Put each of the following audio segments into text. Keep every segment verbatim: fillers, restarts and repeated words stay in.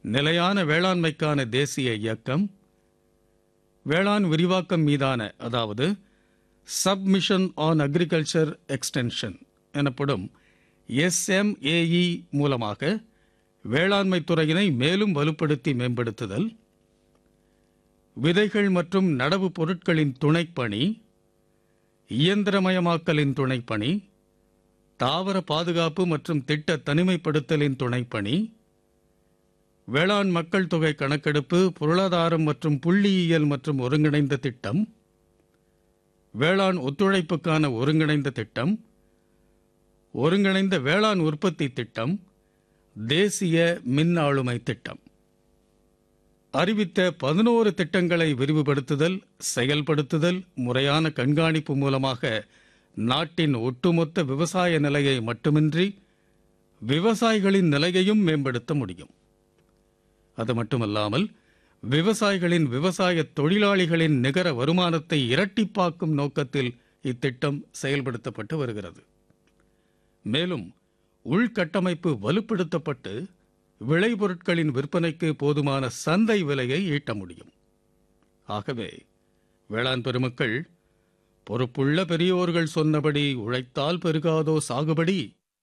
நிலையான வேளாண்மைக்கான தேசிய இயக்கம், வேளாண் விரிவாக்கம் மீதான அதாவது சப்மிஷன் ஆன் அக்ரிகல்ச்சர் எக்ஸ்டென்ஷன் எனப்படும் எஸ்எம்ஏஇ மூலமாக வேளாண்மை துறையினை மேலும் வலுப்படுத்தி மேம்படுத்துதல், விதைகள் மற்றும் நடவு பொருட்களின் துணைப்பணி, இயந்திரமயமாக்கலின் துணைப்பணி, தாவர பாதுகாப்பு மற்றும் திட்ட தனிமைப்படுத்தலின் துணைப்பணி, வேளாண் மக்கள் தொகை கணக்கெடுப்பு, பொருளாதாரம் மற்றும் புள்ளியியல் மற்றும் ஒருங்கிணைந்த திட்டம், வேளாண் ஒத்துழைப்புக்கான ஒருங்கிணைந்த திட்டம், ஒருங்கிணைந்த வேளாண் உற்பத்தி திட்டம், தேசிய மின் ஆளுமை திட்டம். அறிவித்த பதினோரு திட்டங்களை விரிவுபடுத்துதல், செயல்படுத்துதல், முறையான கண்காணிப்பு மூலமாக நாட்டின் ஒட்டுமொத்த விவசாய நிலையை மட்டுமின்றி விவசாயிகளின் நிலையையும் மேம்படுத்த முடியும். அது மட்டுமல்லாமல் விவசாயிகளின் விவசாய தொழிலாளிகளின் நிகர வருமானத்தை இரட்டிப்பாக்கும் நோக்கத்தில் இத்திட்டம் செயல்படுத்தப்பட்டு வருகிறது. மேலும் உள்கட்டமைப்பு வலுப்படுத்தப்பட்டு விளைபொருட்களின் விற்பனைக்கு போதுமான சந்தை விலையை ஈட்ட முடியும். ஆகவே வேளாண் பெருமக்கள், பொறுப்புள்ள பெரியோர்கள் சொன்னபடி உழைத்தால் பெருகாதோ சாகுபடி.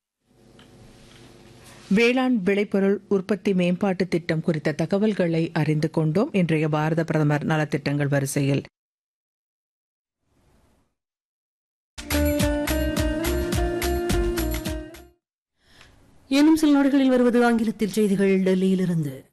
வேளாண் விளைபொருள் உற்பத்தி மேம்பாட்டு திட்டம் குறித்த தகவல்களை அறிந்து கொண்டோம். இன்றைய பாரத பிரதமர் நலத்திட்டங்கள் வரிசையில் இன்னும் சில நாடுகளில் வருவது ஆங்கிலத்தில் செய்திகள் டெல்லியிலிருந்து.